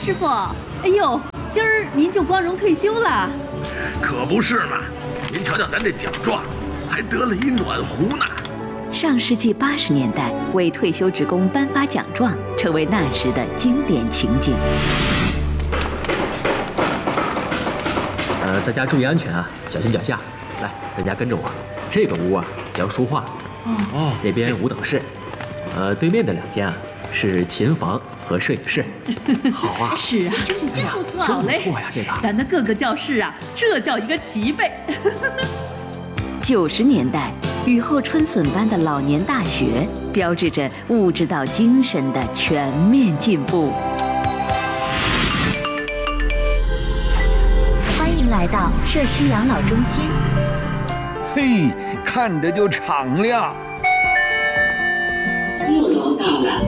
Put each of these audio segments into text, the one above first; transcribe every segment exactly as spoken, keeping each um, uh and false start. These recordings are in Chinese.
师傅，哎呦，今儿您就光荣退休了？ 可不是嘛！您瞧瞧咱这奖状，还得了一暖壶呢。 上世纪八十年代，为退休职工颁发奖状，成为那时的经典情景。 呃，大家注意安全啊，小心脚下。来，大家跟着我。这个屋啊叫书画，哦，那边舞蹈室，呃，对面的两间啊是琴房和摄影室。好啊， 是啊，真不错，真不错， 好嘞！ 不错呀，这个咱的各个教室啊，这叫一个齐备。 九十年代，雨后春笋般的老年大学，标志着物质到精神的全面进步。 欢迎来到社区养老中心。 嘿，看着就敞亮。 六楼到了。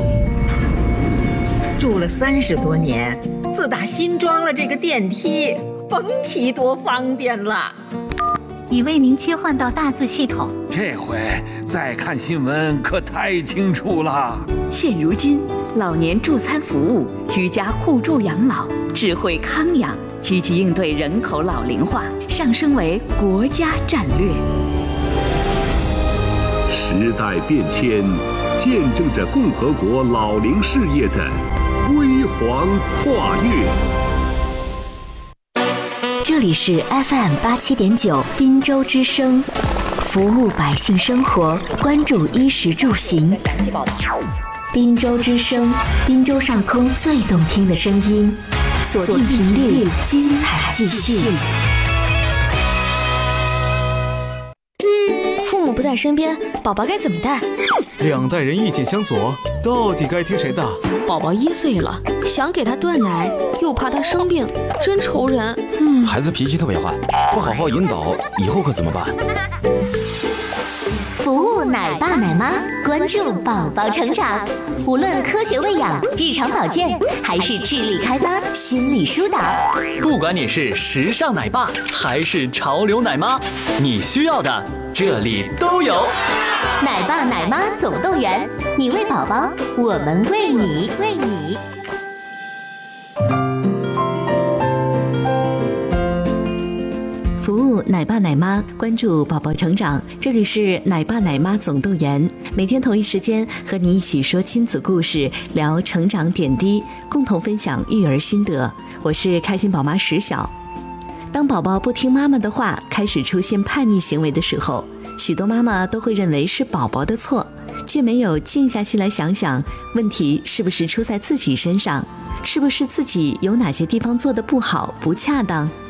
住了三十多年，自打新装了这个电梯，甭提多方便了。 已为您切换到大字系统。 这回再看新闻可太清楚了。 现如今，老年助餐服务、居家互助养老、智慧康养，积极应对人口老龄化，上升为国家战略。 时代变迁，见证着共和国老龄事业的辉煌跨越。 这里是 F M 八七点九滨州之声，服务百姓生活，关注衣食住行。滨州之声，滨州上空最动听的声音，锁定频率，精彩继续。 父母不在身边，宝宝该怎么带？ 两代人意见相左，到底该听谁的？ 宝宝一岁了，想给他断奶，又怕他生病，真愁人。 嗯，孩子脾气特别坏，不好好引导，以后可怎么办？ 服务奶爸奶妈，关注宝宝成长。无论科学喂养、日常保健，还是智力开发、心理疏导， 不管你是时尚奶爸还是潮流奶妈，你需要的这里都有。 奶爸奶妈总动员，你喂宝宝，我们喂你，喂你。服务奶爸奶妈，关注宝宝成长。这里是奶爸奶妈总动员，每天同一时间和你一起说亲子故事，聊成长点滴，共同分享育儿心得。我是开心宝妈石晓。当宝宝不听妈妈的话，开始出现叛逆行为的时候，许多妈妈都会认为是宝宝的错，却没有静下心来想想，问题是不是出在自己身上，是不是自己有哪些地方做得不好、不恰当。